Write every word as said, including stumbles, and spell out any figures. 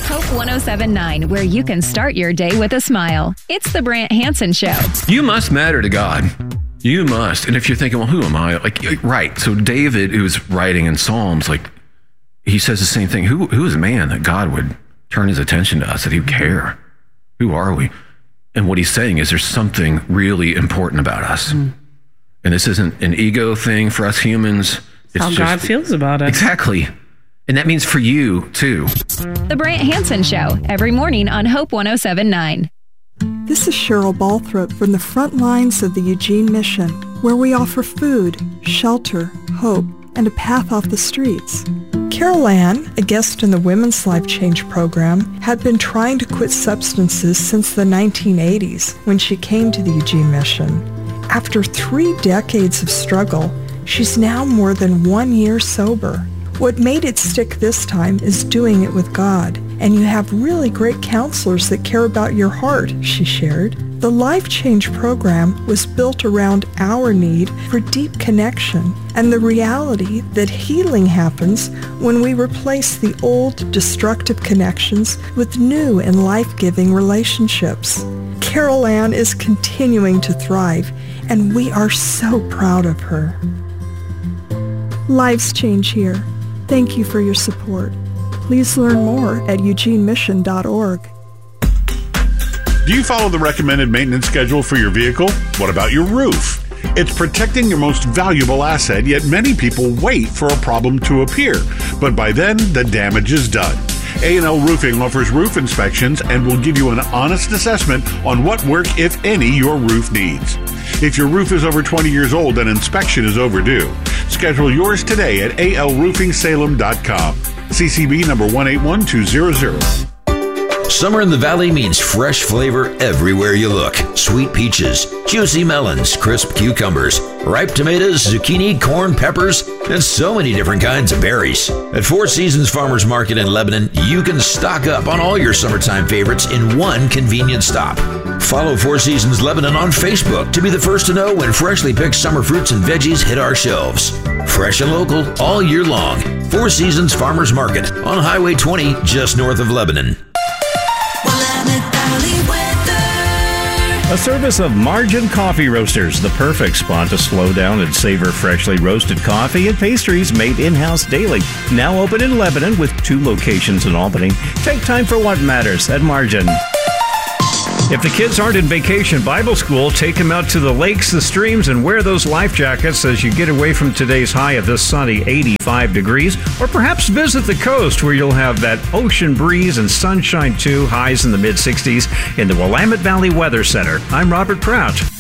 Hope one oh seven point nine, where you can start your day with a smile. It's the Brant Hansen Show. You must matter to God. You must. And if you're thinking, well, who am I? Like, right. So David, who's writing in Psalms, like, he says the same thing. Who, who is man that God would turn his attention to us, that he would care? Who are we? And what he's saying is there's something really important about us. Mm. And this isn't an ego thing for us humans. It's how just, God feels about us. Exactly. And that means for you, too. The Brant Hansen Show, every morning on Hope one oh seven point nine. This is Cheryl Balthrop from the front lines of the Eugene Mission, where we offer food, shelter, hope, and a path off the streets. Carol Ann, a guest in the Women's Life Change program, had been trying to quit substances since the nineteen eighties when she came to the Eugene Mission. After three decades of struggle, she's now more than one year sober. What made it stick this time is doing it with God, and you have really great counselors that care about your heart, she shared. The Life Change program was built around our need for deep connection and the reality that healing happens when we replace the old destructive connections with new and life-giving relationships. Carol Ann is continuing to thrive, and we are so proud of her. Lives change here. Thank you for your support. Please learn more at eugene mission dot org. Do you follow the recommended maintenance schedule for your vehicle? What about your roof? It's protecting your most valuable asset, yet many people wait for a problem to appear. But by then, the damage is done. A and L Roofing offers roof inspections and will give you an honest assessment on what work, if any, your roof needs. If your roof is over twenty years old, an inspection is overdue. Schedule yours today at a l roofing salem dot com. C C B number one eight one two zero zero. Summer in the Valley means fresh flavor everywhere you look. Sweet peaches, juicy melons, crisp cucumbers, ripe tomatoes, zucchini, corn, peppers, and so many different kinds of berries. At Four Seasons Farmers Market in Lebanon, you can stock up on all your summertime favorites in one convenient stop. Follow Four Seasons Lebanon on Facebook to be the first to know when freshly picked summer fruits and veggies hit our shelves. Fresh and local all year long. Four Seasons Farmers Market on Highway twenty, just north of Lebanon. A service of Margin Coffee Roasters, the perfect spot to slow down and savor freshly roasted coffee and pastries made in-house daily. Now open in Lebanon with two locations in Albany. Take time for what matters at Margin. If the kids aren't in vacation Bible school, take them out to the lakes, the streams, and wear those life jackets as you get away from today's high of this sunny eighty-five degrees. Or perhaps visit the coast where you'll have that ocean breeze and sunshine too, highs in the mid sixties in the Willamette Valley Weather Center. I'm Robert Prout.